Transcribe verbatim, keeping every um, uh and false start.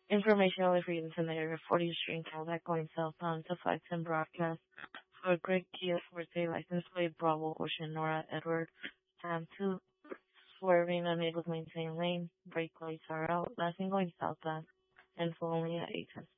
Information only for users in the area. forty Stream callback going southbound to five ten broadcast. For Greg Kia Forte license plate Bravo Ocean Nora Edward Sam two. Swerving unable to maintain lane. Brake lights are out. Last thing going southbound. Info only at eight ten.